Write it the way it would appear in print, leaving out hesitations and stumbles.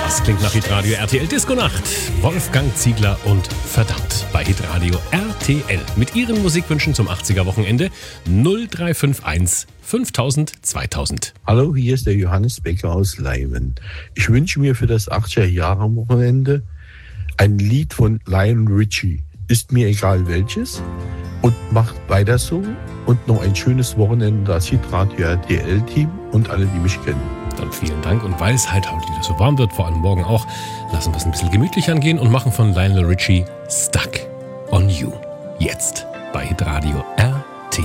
Das klingt nach Hitradio RTL Disco Nacht. Wolfgang Ziegler und Verdammt bei Hitradio RTL. Mit Ihren Musikwünschen zum 80er-Wochenende 0351 5000 2000. Hallo, hier ist der Johannes Becker aus Leimen. Ich wünsche mir für das 80er-Jahre-Wochenende ein Lied von Lionel Richie. Ist mir egal welches. Und macht weiter so. Und noch ein schönes Wochenende, das Hitradio RTL-Team und alle, die mich kennen. Dann vielen Dank. Und weil es halt heute wieder so warm wird, vor allem morgen auch, lassen wir es ein bisschen gemütlich angehen und machen von Lionel Richie Stuck on You. Jetzt bei Hitradio RTL.